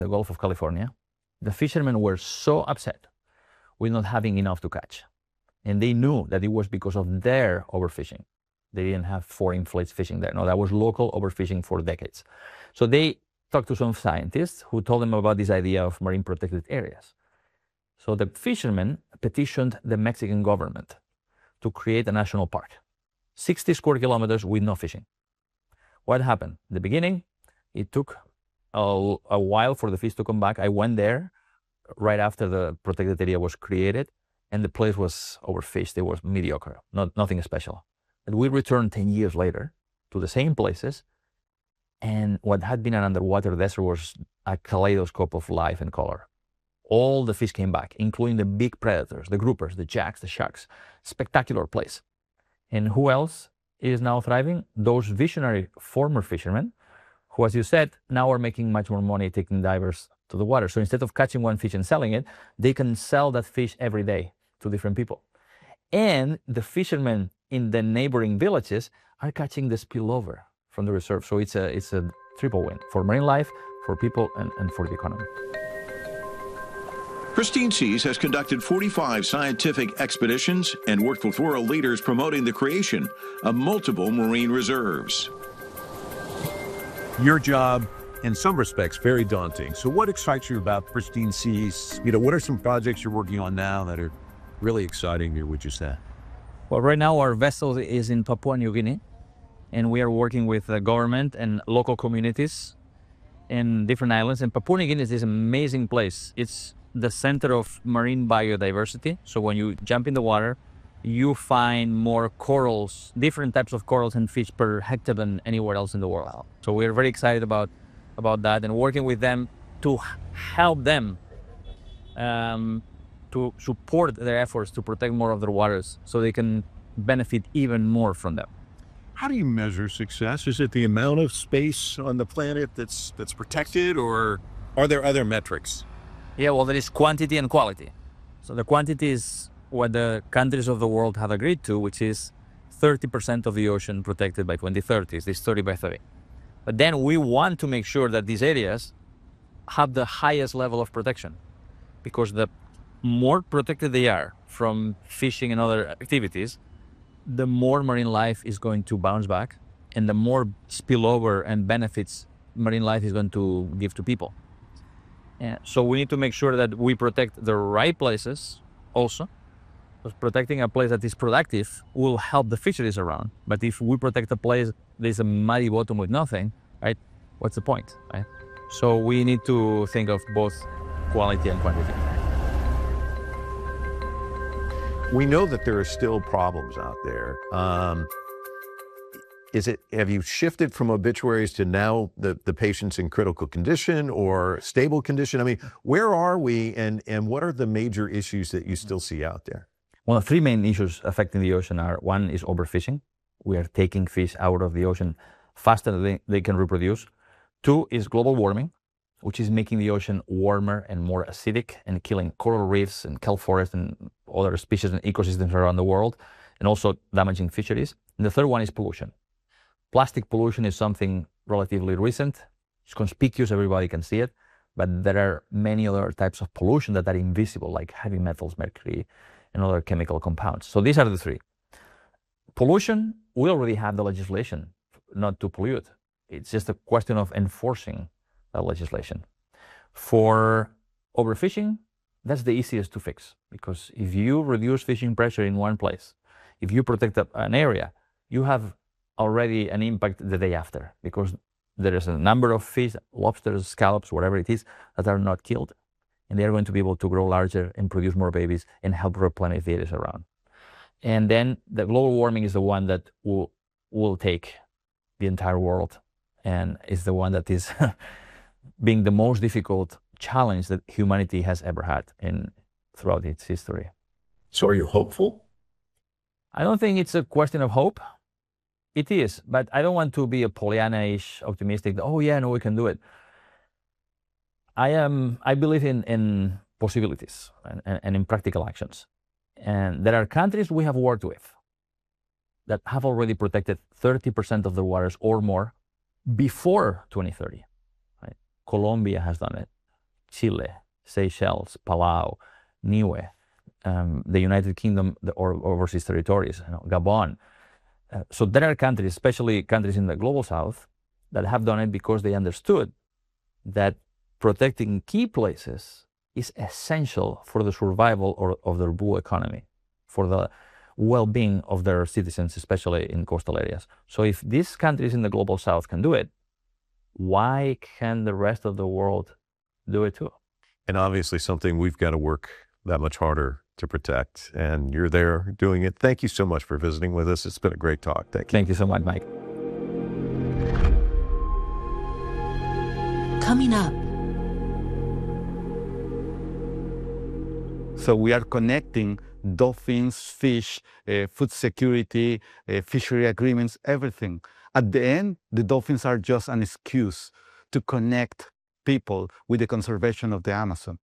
the Gulf of California, the fishermen were so upset with not having enough to catch. And they knew that it was because of their overfishing. They didn't have foreign fleets fishing there. No, that was local overfishing for decades. So they talked to some scientists who told them about this idea of marine protected areas. So the fishermen petitioned the Mexican government to create a national park, 60 square kilometers with no fishing. What happened? In the beginning, it took a while for the fish to come back. I went there right after the protected area was created, and the place was overfished. It was mediocre, nothing special. And we returned 10 years later to the same places, and what had been an underwater desert was a kaleidoscope of life and color. All the fish came back, including the big predators, the groupers, the jacks, the sharks. Spectacular place. And who else is now thriving? Those visionary former fishermen who, as you said, now are making much more money taking divers to the water. So instead of catching one fish and selling it, they can sell that fish every day to different people. And the fishermen in the neighboring villages are catching the spillover from the reserve. So it's a triple win for marine life, for people, and for the economy. Christine Seas has conducted 45 scientific expeditions and worked with world leaders promoting the creation of multiple marine reserves. Your job, in some respects, very daunting. So what excites you about Pristine Seas? What are some projects you're working on now that are really exciting you, would you say? Well, right now our vessel is in Papua New Guinea, and we are working with the government and local communities in different islands. And Papua New Guinea is this amazing place. It's the center of marine biodiversity. So when you jump in the water, you find more corals, different types of corals and fish per hectare than anywhere else in the world. So we're very excited about that and working with them to help them to support their efforts to protect more of their waters so they can benefit even more from them. How do you measure success? Is it the amount of space on the planet that's protected, or are there other metrics? Yeah, well, there is quantity and quality. So the quantity is what the countries of the world have agreed to, which is 30% of the ocean protected by 2030, this 30 by 30. But then we want to make sure that these areas have the highest level of protection, because the more protected they are from fishing and other activities, the more marine life is going to bounce back, and the more spillover and benefits marine life is going to give to people. So we need to make sure that we protect the right places also, because protecting a place that is productive will help the fisheries around. But if we protect a place there's a muddy bottom with nothing, right, what's the point, right? So we need to think of both quality and quantity. We know that there are still problems out there. Have you shifted from obituaries to now the patient's in critical condition or stable condition? I mean, where are we, and what are the major issues that you still see out there? Well, the three main issues affecting the ocean are: one is overfishing. We are taking fish out of the ocean faster than they can reproduce. Two is global warming, which is making the ocean warmer and more acidic and killing coral reefs and kelp forests and other species and ecosystems around the world, and also damaging fisheries. And the third one is pollution. Plastic pollution is something relatively recent. It's conspicuous, everybody can see it, but there are many other types of pollution that are invisible, like heavy metals, mercury, and other chemical compounds. So these are the three. Pollution, we already have the legislation not to pollute. It's just a question of enforcing that legislation. For overfishing, that's the easiest to fix, because if you reduce fishing pressure in one place, if you protect an area, you have already an impact the day after, because there is a number of fish, lobsters, scallops, whatever it is, that are not killed, and they are going to be able to grow larger and produce more babies and help replenish the areas around. And then the global warming is the one that will take the entire world, and is the one that is being the most difficult challenge that humanity has ever had throughout its history. So are you hopeful? I don't think it's a question of hope. It is, but I don't want to be a Pollyanna-ish optimistic. Oh yeah, no, we can do it. I believe in possibilities and in practical actions. And there are countries we have worked with that have already protected 30% of the waters or more before 2030. Right? Colombia has done it. Chile, Seychelles, Palau, Niue, the United Kingdom or overseas territories, Gabon. So there are countries, especially countries in the global south, that have done it because they understood that protecting key places is essential for the survival of their blue economy, for the well-being of their citizens, especially in coastal areas. So if these countries in the global south can do it, why can the rest of the world do it too? And obviously something we've got to work that much harder to protect. And you're there doing it. Thank you so much for visiting with us. It's been a great talk. Thank you. Thank you so much, Mike. Coming up. So we are connecting dolphins, fish, food security, fishery agreements, everything. At the end, the dolphins are just an excuse to connect people with the conservation of the Amazon.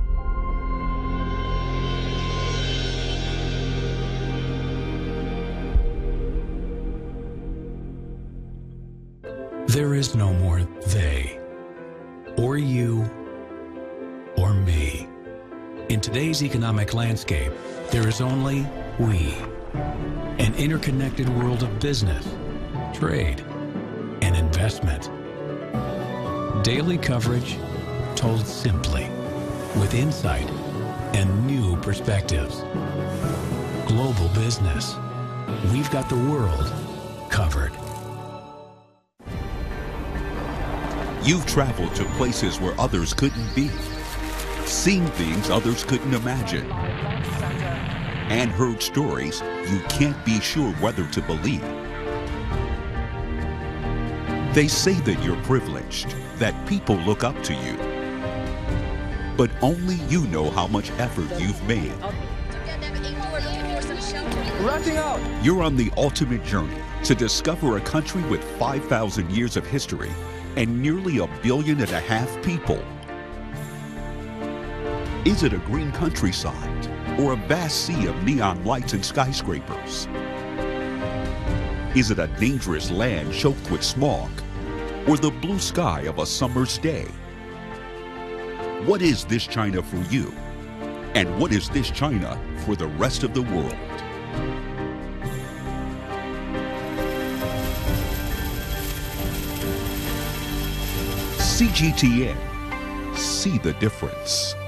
There is no more they, or you, or me. In today's economic landscape, there is only we. An interconnected world of business, trade, and investment. Daily coverage told simply, with insight and new perspectives. Global business. We've got the world covered. You've traveled to places where others couldn't be, seen things others couldn't imagine, and heard stories you can't be sure whether to believe. They say that you're privileged, that people look up to you. But only you know how much effort you've made. You're on the ultimate journey to discover a country with 5,000 years of history and nearly 1.5 billion people. Is it a green countryside or a vast sea of neon lights and skyscrapers? Is it a dangerous land choked with smog or the blue sky of a summer's day? What is this China for you? And what is this China for the rest of the world? CGTN. See the difference.